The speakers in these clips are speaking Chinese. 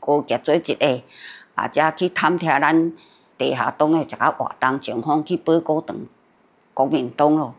勾结做一个，才去探听咱地下党的一个活动情况，去报告党国民党咯。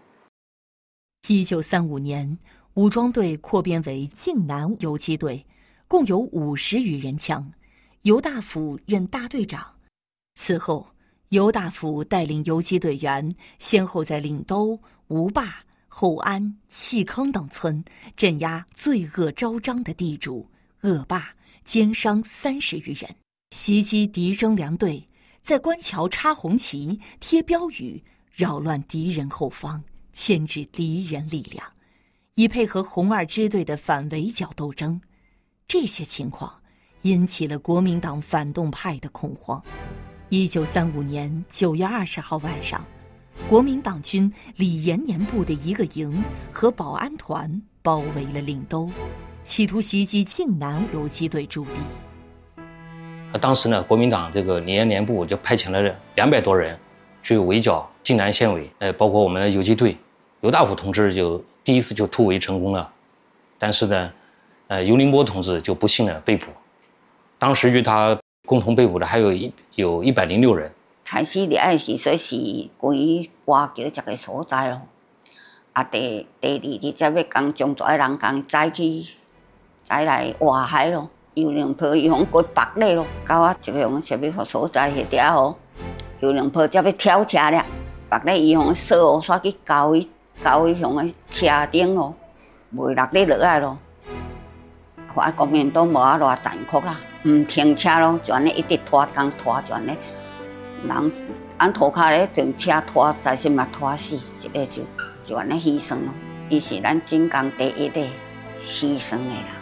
1935年，武装队扩编为晋南游击队，共有50余人枪，尤大夫任大队长。此后，尤大夫带领游击队员先后在岭兜、吴坝、后安、弃坑等村镇压罪恶昭彰的地主、恶霸，奸商30余人，袭击敌征粮队，在官桥插红旗、贴标语，扰乱敌人后方，牵制敌人力量，以配合红二支队的反围剿斗争。这些情况引起了国民党反动派的恐慌。1935年9月20号晚上，国民党军李延年部的一个营和保安团包围了岭兜，企图袭击晋南游击队驻地。 当时呢，国民党这个李延年部就派遣了200多人去围剿晋南县委，包括我们的游击队。尤大夫同志就第一次就突围成功了，但是呢，尤宁波同志就不幸的被捕。当时与他共同被捕的还有106人。 开始入来时，说是归外桥这个所在咯。第二日才要将这些人将载来外海咯。游龙坡伊往过北咧咯，到这个用什么所在迄条哦，游龙坡才要跳车了，北咧伊往锁煞去交伊向个车顶咯，袂落咧落来咯。看国民党无偌残酷啦，唔停车咯，就安尼一直拖转咧，人按涂骹咧停车拖，在心嘛拖死，一个就安尼牺牲咯。伊是咱晋江第一个牺牲的啦。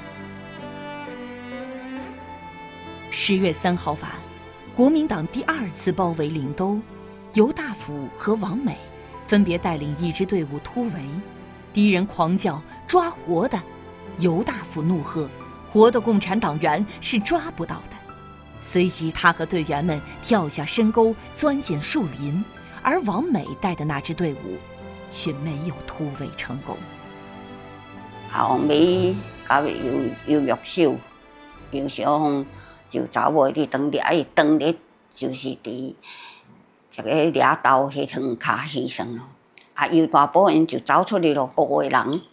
10月3号晚，国民党第2次包围岭兜，尤大夫和王美分别带领一支队伍突围，敌人狂叫抓活的，尤大夫怒喝活的共产党员是抓不到的。随即他和队员们跳下深沟，钻进树林，而王美带的那支队伍却没有突围成功。 后尾到游玉手，游手就走袂去当掠伊，当咧就是伫这个掠刀迄汤骹牺牲咯。游大部分就走出去咯，5个人。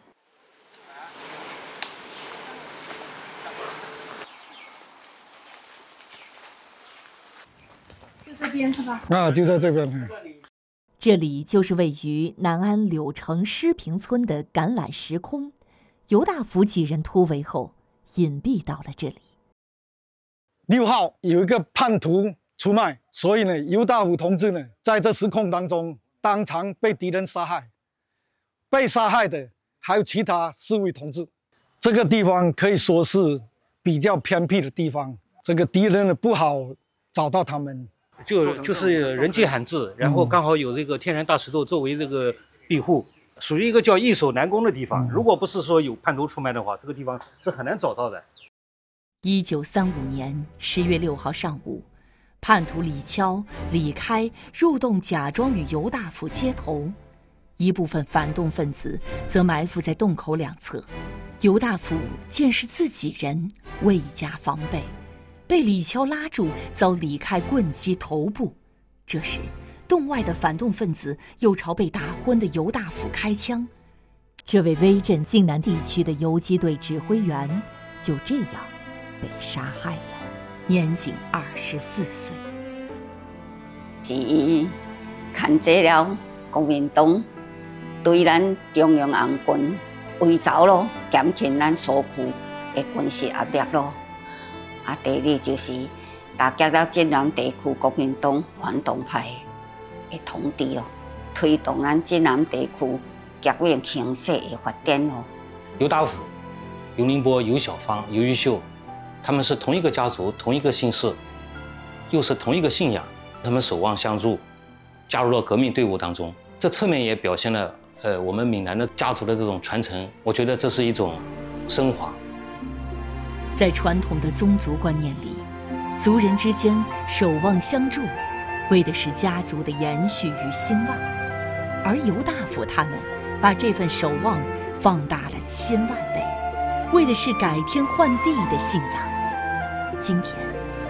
就这边是吧？ 就在这边。 这里就是位于南安柳城施平村的橄榄石空，尤大夫几人突围后隐蔽到了这里。 6号有一个叛徒出卖，所以呢，尤大夫同志呢，在这时空当中当场被敌人杀害。被杀害的还有其他4位同志。这个地方可以说是比较偏僻的地方，这个敌人呢不好找到他们。 就是人迹罕至，然后刚好有这个天然大石头作为这个庇护，属于一个叫易守难攻的地方。如果不是说有叛徒出卖的话，这个地方是很难找到的。 1935年10月6号上午，叛徒李敲、李开入洞，假装与尤大夫接头，一部分反动分子则埋伏在洞口两侧。尤大夫见是自己人，未加防备，被李敲拉住，遭李开棍击头部。这时，洞外的反动分子又朝被打昏的尤大夫开枪。这位威震晋南地区的游击队指挥员就这样被杀害了，年仅24岁。 是牵制了国民党对咱中央红军围剿咯，减轻咱苏区的军事压力咯。第二就是打击了晋南地区国民党反动派的统治咯，推动咱晋南地区革命形势的发展咯。 尤大夫、尤宁波、尤小芳、尤玉秀，他们是同一个家族、同一个姓氏，又是同一个信仰，他们守望相助，加入了革命队伍当中。这侧面也表现了我们闽南的家族的这种传承，我觉得这是一种升华。 在传统的宗族观念里，族人之间守望相助，为的是家族的延续与兴旺，而尤大夫他们把这份守望放大了1000万倍，为的是改天换地的信仰。 今天。